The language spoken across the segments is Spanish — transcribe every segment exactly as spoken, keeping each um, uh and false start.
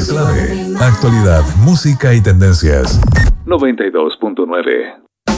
Radio Clave. Actualidad, música y tendencias. noventa y dos punto nueve.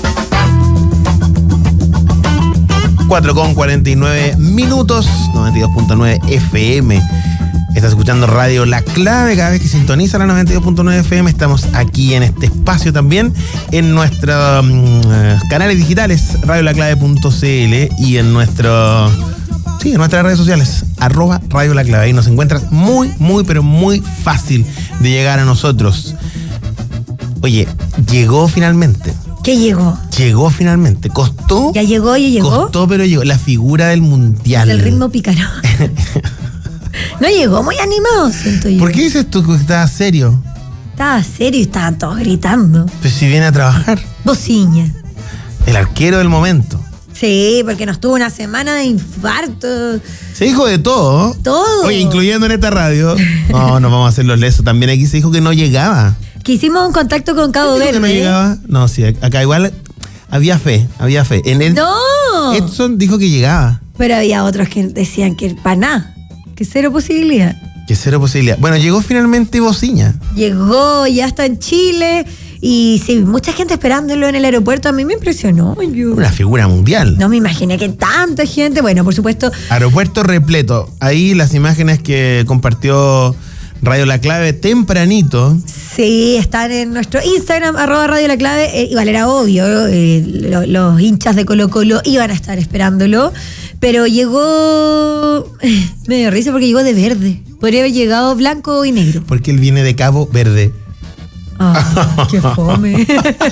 cuatro con cuarenta y nueve minutos, noventa y dos punto nueve F M. Estás escuchando Radio La Clave. Cada vez que sintoniza la noventa y dos punto nueve F M, estamos aquí en este espacio también, en nuestros um, canales digitales, radio la clave punto c l, y en nuestro sí, en nuestras redes sociales, arroba Radio La Clave. Ahí nos encuentras muy, muy, pero muy fácil de llegar a nosotros. Oye, llegó finalmente. ¿Qué llegó? Llegó finalmente. Costó. ¿Ya llegó? ¿Ya llegó? Costó, pero llegó. La figura del mundial. El ritmo pícaro. No llegó muy animado, siento yo. ¿Por qué dices tú que estabas serio? Estaba serio y estaban todos gritando. Pues si viene a trabajar. Bociña. El arquero del momento. Sí, porque nos tuvo una semana de infarto. Se dijo de todo. Todo. Oye, incluyendo en esta radio. No, no vamos a hacer los lesos. También aquí se dijo que no llegaba. Que hicimos un contacto con Cabo ¿Dijo Verde. que no llegaba? No, sí, acá igual había fe, había fe. En el, ¡No! Edson dijo que llegaba. Pero había otros que decían que para nada, que cero posibilidad. Que cero posibilidad. Bueno, llegó finalmente Bociña. Llegó, ya está en Chile. Y sí, mucha gente esperándolo en el aeropuerto. A mí me impresionó. Yo Una figura mundial. no me imaginé que tanta gente. Bueno, por supuesto. Aeropuerto repleto. Ahí las imágenes que compartió Radio La Clave tempranito. Sí, están en nuestro Instagram, arroba Radio La Clave. Eh, igual era obvio, eh, lo, los hinchas de Colo Colo iban a estar esperándolo. Pero llegó. Me dio risa porque llegó de verde. Podría haber llegado blanco y negro. Porque él viene de Cabo Verde. Ah, qué fome.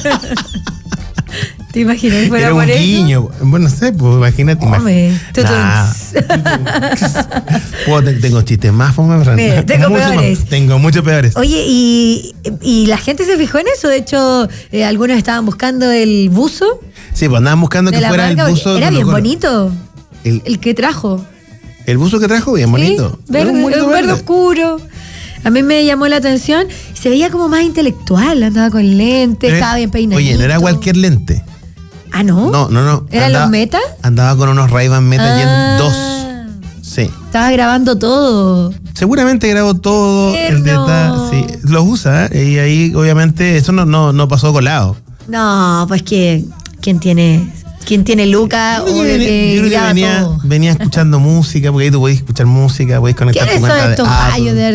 ¿Te imaginas que fuera Era un por guiño. eso? Bueno, no sé, pues imagínate. Fome. Nah. Puedo, tengo chistes más fome. Mira, tengo mucho peores. Más, tengo muchos peores. Oye, y, y la gente se fijó en eso. De hecho, eh, algunos estaban buscando el buzo. Sí, pues andaban buscando de que la fuera marca. el buzo. Era de bien Colo-Colo. bonito. El, El que trajo. el buzo que trajo, bien bonito. Sí, verde, Era un bonito un verde oscuro. A mí me llamó la atención. Se veía como más intelectual. Andaba con lentes, Pero, estaba bien peinadito. Oye, no era cualquier lente. Ah, ¿no? No, no, no. ¿Eran Andaba- los Meta? Andaba con unos Ray-Ban Meta Ah. Gen dos. Sí. Estaba grabando todo. Seguramente grabó todo el Tierno. detalle. Sí, los usa, ¿eh? Y ahí, obviamente, eso no, no, no pasó colado. No, pues que ¿quién tiene, quién tiene Luca? Yo creo Obvio que venía, que yo creo que graba venía, todo. venía escuchando música, porque ahí tú podés escuchar música, podés conectar ¿Quiénes tu son cuenta de estos Apple. gallos de